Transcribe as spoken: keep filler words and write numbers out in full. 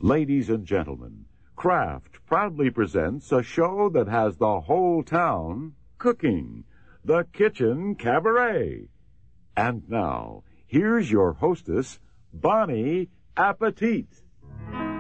Ladies and gentlemen, Kraft proudly presents a show that has the whole town cooking, the Kitchen Cabaret. And now, here's your hostess, Bonnie Appetit.